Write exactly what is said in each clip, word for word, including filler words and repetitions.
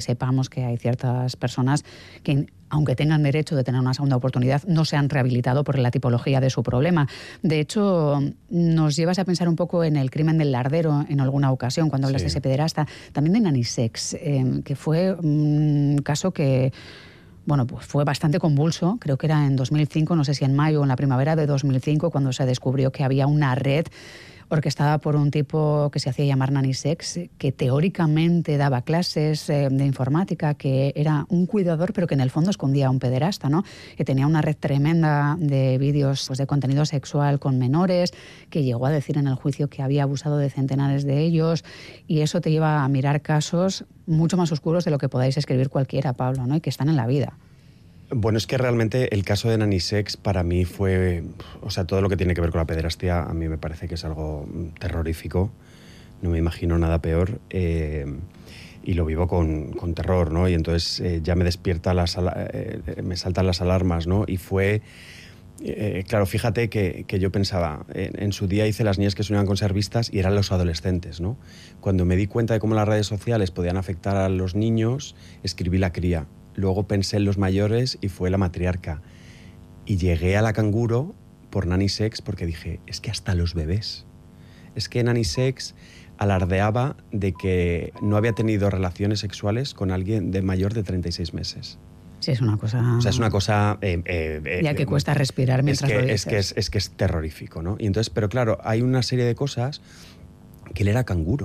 sepamos que hay ciertas personas que, aunque tengan derecho de tener una segunda oportunidad, no se han rehabilitado por la tipología de su problema. De hecho, nos llevas a pensar un poco en el crimen del lardero en alguna ocasión, cuando hablas Sí. de ese pederasta, también de Nanny Sex, eh, que fue un caso que... Bueno, pues fue bastante convulso, creo que era en dos mil cinco, no sé si en mayo o en la primavera de dos mil cinco, cuando se descubrió que había una red orquestada por un tipo que se hacía llamar Nanny Sex, que teóricamente daba clases eh, de informática, que era un cuidador, pero que en el fondo escondía a un pederasta, ¿no? Que tenía una red tremenda de vídeos, pues, de contenido sexual con menores, que llegó a decir en el juicio que había abusado de centenares de ellos, y eso te lleva a mirar casos mucho más oscuros de lo que podáis escribir cualquiera, Pablo, ¿no? Y que están en la vida. Bueno, es que realmente el caso de Nanny Sex para mí fue... O sea, todo lo que tiene que ver con la pederastia a mí me parece que es algo terrorífico. No me imagino nada peor. Eh, y lo vivo con, con terror, ¿no? Y entonces eh, ya me despierta las... Eh, me saltan las alarmas, ¿no? Y fue... Eh, claro, fíjate que, que yo pensaba... En, en su día hice Las niñas que soñaban con ser vistas y eran los adolescentes, ¿no? Cuando me di cuenta de cómo las redes sociales podían afectar a los niños, escribí La cría. Luego pensé en los mayores y fue La matriarca. Y llegué a La canguro por Nanny Sex porque dije, es que hasta los bebés. Es que Nanny Sex alardeaba de que no había tenido relaciones sexuales con alguien de mayor de treinta y seis meses. Sí, es una cosa... O sea, es una cosa... Eh, eh, ya que eh, cuesta respirar mientras es que, lo dices. Es que es, es que es terrorífico, ¿no? Y entonces, pero claro, hay una serie de cosas que él era canguro.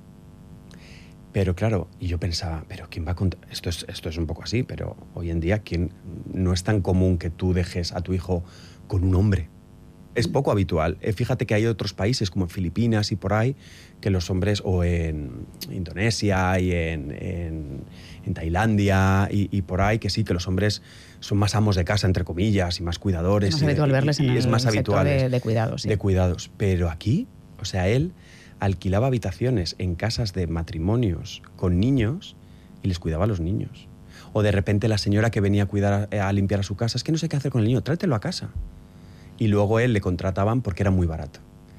Pero claro, y yo pensaba, pero ¿quién va a contar? Esto es, esto es un poco así, pero hoy en día ¿quién? No es tan común que tú dejes a tu hijo con un hombre. Es poco habitual. Eh, fíjate que hay otros países, como en Filipinas y por ahí, que los hombres, o en Indonesia y en, en, en Tailandia y, y por ahí, que sí, que los hombres son más amos de casa, entre comillas, y más cuidadores. Es más habitual y, verles en y el es más sector habitual de, de cuidados. Sí. De cuidados. Pero aquí, o sea, él alquilaba habitaciones en casas de matrimonios con niños y les cuidaba a los niños. O de repente la señora que venía a cuidar, a limpiar a su casa, es que no sé qué hacer con el niño, tráetelo a casa. Y luego él le contrataban porque era muy barato.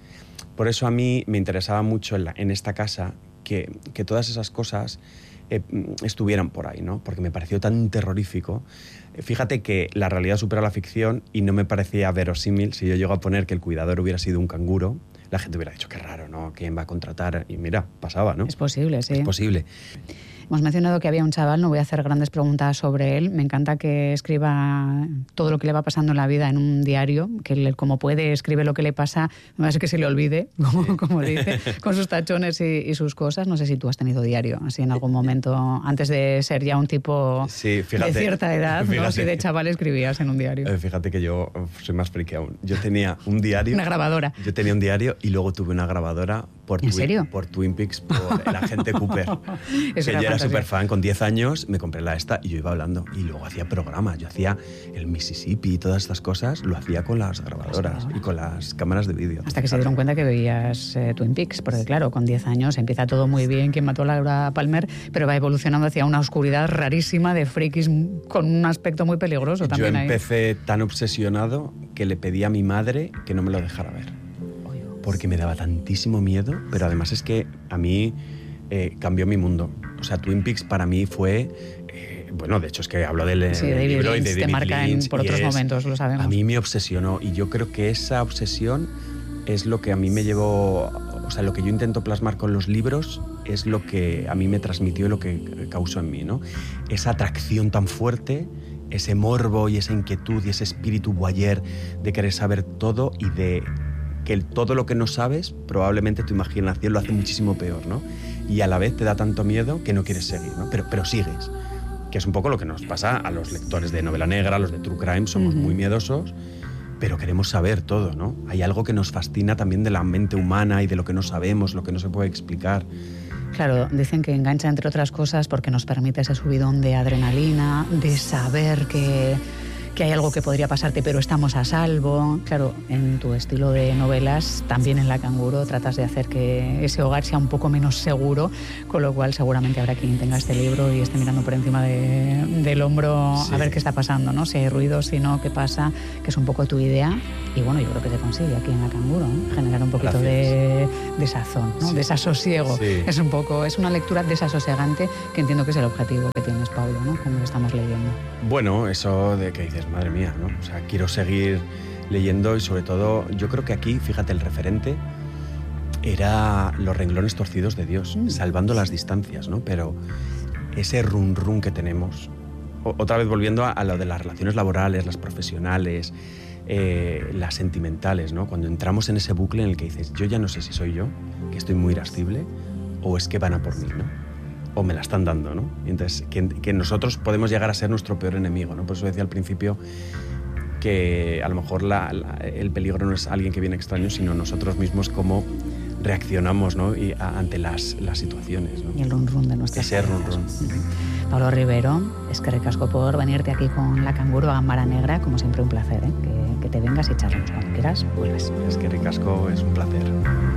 Por eso a mí me interesaba mucho en, la, en esta casa que, que todas esas cosas eh, estuvieran por ahí, ¿no? Porque me pareció tan terrorífico. Fíjate que la realidad supera la ficción y no me parecía verosímil. Si yo llego a poner que el cuidador hubiera sido un canguro, la gente hubiera dicho, qué raro, ¿no? ¿Quién va a contratar? Y mira, pasaba, ¿no? Es posible, sí. Es posible. Hemos mencionado que había un chaval, no voy a hacer grandes preguntas sobre él. Me encanta que escriba todo lo que le va pasando en la vida en un diario, que él, como puede, escribe lo que le pasa, no es que se le olvide, como, como dice, con sus tachones y, y sus cosas. No sé si tú has tenido diario, así en algún momento, antes de ser ya un tipo sí, fíjate, de cierta edad, fíjate, ¿no? Si de chaval escribías en un diario. Eh, fíjate que yo soy más friki aún. Yo tenía un diario... Una grabadora. Yo tenía un diario y luego tuve una grabadora por, ¿En Twin, serio? por Twin Peaks, por el agente Cooper. que yo era súper fan. Con diez años me compré la esta y yo iba hablando. Y luego hacía programas. Yo hacía el Mississippi y todas estas cosas. Lo hacía con las grabadoras y con las cámaras de vídeo. Hasta que se dieron cuenta que veías eh, Twin Peaks. Porque claro, con diez años empieza todo muy bien. Quien mató a Laura Palmer, pero va evolucionando hacia una oscuridad rarísima de frikis con un aspecto muy peligroso también. Yo empecé ahí. Tan obsesionado que le pedí a mi madre que no me lo dejara ver. Porque me daba tantísimo miedo, pero además es que a mí eh, cambió mi mundo. O sea, Twin Peaks para mí fue... Eh, bueno, de hecho es que hablo del, sí, del David libro Lynch, y de David te marca Lynch, en, por y otros es, momentos, lo sabemos. A mí me obsesionó y yo creo que esa obsesión es lo que a mí me llevó... O sea, lo que yo intento plasmar con los libros es lo que a mí me transmitió y lo que causó en mí, ¿no? Esa atracción tan fuerte, ese morbo y esa inquietud y ese espíritu voyeur de querer saber todo y de... que el, todo lo que no sabes, probablemente tu imaginación lo hace muchísimo peor, ¿no? Y a la vez te da tanto miedo que no quieres seguir, ¿no? Pero, pero sigues. Que es un poco lo que nos pasa a los lectores de novela negra, los de True Crime, somos uh-huh. muy miedosos, pero queremos saber todo, ¿no? Hay algo que nos fascina también de la mente humana y de lo que no sabemos, lo que no se puede explicar. Claro, dicen que engancha, entre otras cosas, porque nos permite ese subidón de adrenalina, de saber que... que hay algo que podría pasarte, pero estamos a salvo. Claro, en tu estilo de novelas, también en La Canguro, tratas de hacer que ese hogar sea un poco menos seguro, con lo cual seguramente habrá quien tenga este libro y esté mirando por encima de, del hombro sí. a ver qué está pasando, ¿no? Si hay ruido, si no, qué pasa, que es un poco tu idea. Y bueno, yo creo que te consigue aquí en La Canguro, ¿no? Generar un poquito de, de sazón, ¿no? Sí. Desasosiego. Sí. Es un poco, es una lectura desasosegante que entiendo que es el objetivo que tienes, Pablo, ¿no? Como lo estamos leyendo. Bueno, eso de que dices, madre mía, ¿no? O sea, quiero seguir leyendo y sobre todo, yo creo que aquí, fíjate, el referente era Los renglones torcidos de Dios, mm. salvando las distancias, ¿no? Pero ese run run que tenemos, o, otra vez volviendo a, a lo de las relaciones laborales, las profesionales, eh, las sentimentales, ¿no? Cuando entramos en ese bucle en el que dices, yo ya no sé si soy yo, que estoy muy irascible, o es que van a por mí, ¿no? O me la están dando, ¿no? Y entonces, que, que nosotros podemos llegar a ser nuestro peor enemigo, ¿no? Por eso decía al principio que a lo mejor la, la, el peligro no es alguien que viene extraño, sino nosotros mismos cómo reaccionamos, ¿no? Y a, ante las, las situaciones, ¿no? Y el run run de nuestras Ese run run. Uh-huh. Pablo Rivero, es que recasco por venirte aquí con La Canguro a Gambara Negra, como siempre un placer, ¿eh? Que, que te vengas y charlemos cuando quieras, vuelves. Es que recasco es un placer.